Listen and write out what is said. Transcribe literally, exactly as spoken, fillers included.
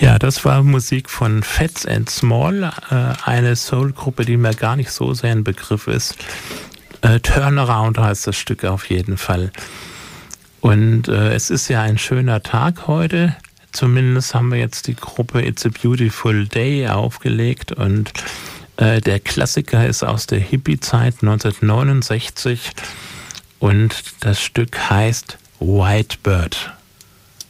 Ja, das war Musik von Fats and Small, äh, eine Soul-Gruppe, die mir gar nicht so sehr ein Begriff ist. Äh, Turnaround heißt das Stück auf jeden Fall. Und äh, es ist ja ein schöner Tag heute. Zumindest haben wir jetzt die Gruppe It's a Beautiful Day aufgelegt. Und äh, der Klassiker ist aus der Hippie-Zeit neunzehnhundertneunundsechzig. Und das Stück heißt White Bird.